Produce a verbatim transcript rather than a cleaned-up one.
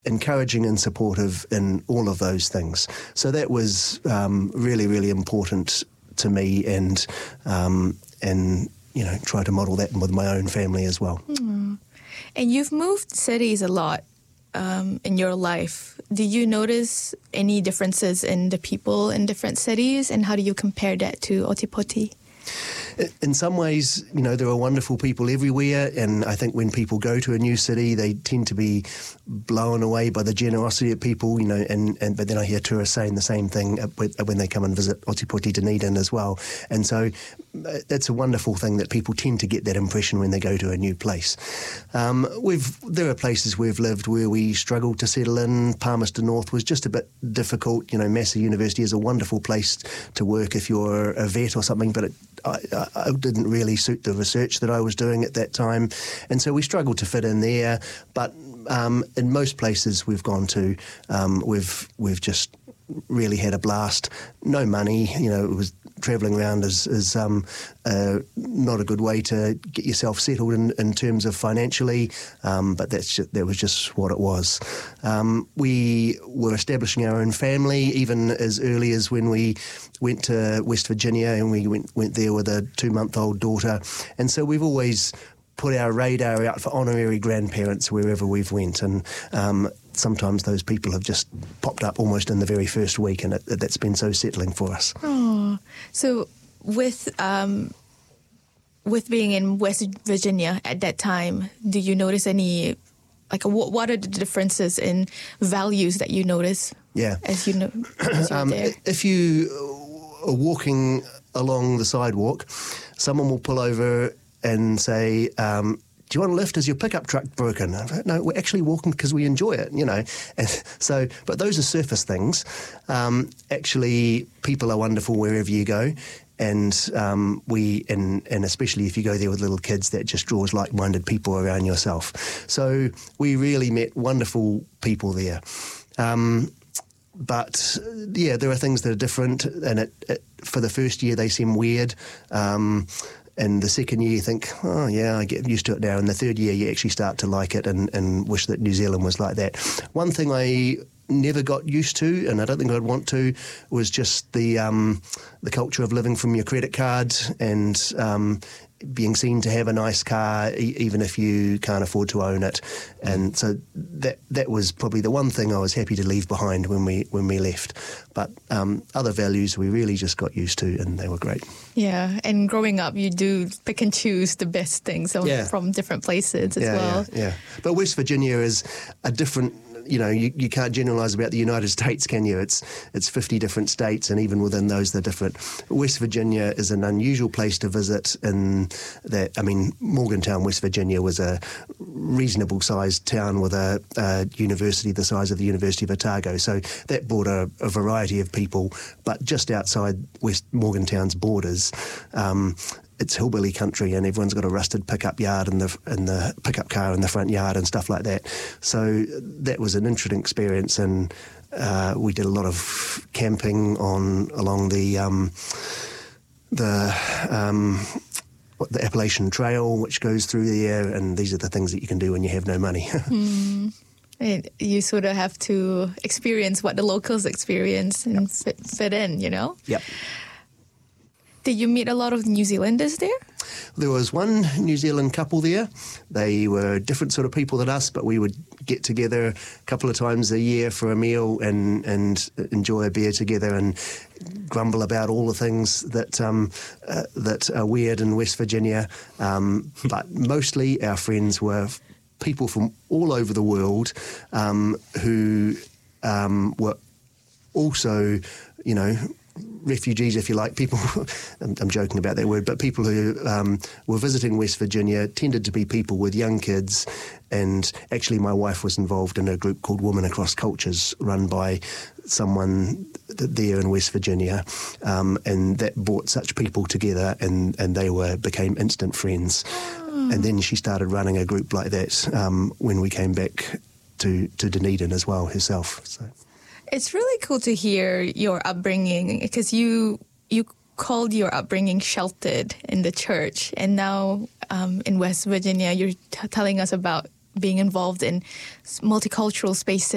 encouraging and supportive in all of those things. So that was um, really, really important to me, and um, and you know, try to model that with my own family as well. Mm. And you've moved cities a lot um, in your life. Do you notice any differences in the people in different cities, and how do you compare that to Otipoti? In some ways, you know, there are wonderful people everywhere, and I think when people go to a new city, they tend to be blown away by the generosity of people, you know, and, and but then I hear tourists saying the same thing when they come and visit Otipoti, Dunedin as well. And so it's a wonderful thing that people tend to get that impression when they go to a new place. Um, we've there are places we've lived where we struggled to settle in. Palmerston North was just a bit difficult. You know, Massey University is a wonderful place to work if you're a vet or something, but it I, I didn't really suit the research that I was doing at that time, and so we struggled to fit in there. But um, in most places we've gone to, um, we've we've just really had a blast. No money, you know, it was travelling around is, is um, uh, not a good way to get yourself settled in, in terms of financially, um, but that's just, that was just what it was. Um, we were establishing our own family even as early as when we went to West Virginia, and we went, went there with a two-month-old daughter. And so we've always put our radar out for honorary grandparents wherever we've went, and um, sometimes those people have just popped up almost in the very first week, and it, that's been so settling for us. Oh, so with um, with being in West Virginia at that time, do you notice any, like, what, what are the differences in values that you notice? Yeah, as you know, as you're um, there? If you are walking along the sidewalk, someone will pull over and say, um, do you want a lift? Is your pickup truck broken? Like, no, we're actually walking because we enjoy it, you know. And so, but those are surface things. Um, actually, people are wonderful wherever you go. And um, we, and, and especially if you go there with little kids, that just draws like-minded people around yourself. So we really met wonderful people there. Um, But, yeah, there are things that are different, and it, it, for the first year they seem weird, um, and the second year you think, oh, yeah, I get used to it now, and the third year you actually start to like it and, and wish that New Zealand was like that. One thing I never got used to, and I don't think I'd want to, was just the um, the culture of living from your credit card and um, being seen to have a nice car, e- even if you can't afford to own it. And so that that was probably the one thing I was happy to leave behind when we when we left. But um, other values we really just got used to, and they were great. Yeah, and growing up, you do pick and choose the best things yeah. from different places as yeah, well. Yeah, yeah. But West Virginia is a different. You know, you, you can't generalise about the United States, can you? It's it's fifty different states, and even within those, they're different. West Virginia is an unusual place to visit in that, I mean, Morgantown, West Virginia was a reasonable-sized town with a, a university the size of the University of Otago, so that brought a, a variety of people. But just outside West Morgantown's borders, um, it's hillbilly country, and everyone's got a rusted pickup yard in the in the pickup car in the front yard and stuff like that. So that was an interesting experience, and uh, we did a lot of camping on along the um, the um, the Appalachian Trail, which goes through there. And these are the things that you can do when you have no money. mm. It, you sort of have to experience what the locals experience and yep. fit, fit in, you know. Yep. Did you meet a lot of New Zealanders there? There was one New Zealand couple there. They were different sort of people than us, but we would get together a couple of times a year for a meal and, and enjoy a beer together and grumble about all the things that um, uh, that are weird in West Virginia. Um, but mostly our friends were people from all over the world um, who um, were also, you know, refugees, if you like, people, I'm, I'm joking about that word, but people who um, were visiting West Virginia tended to be people with young kids. And actually my wife was involved in a group called Women Across Cultures, run by someone there in West Virginia, um, and that brought such people together, and, and they were became instant friends. Oh. And then she started running a group like that um, when we came back to, to Dunedin as well herself. So. It's really cool to hear your upbringing, because you you called your upbringing sheltered in the church, and now um, in West Virginia you're t- telling us about being involved in multicultural spaces.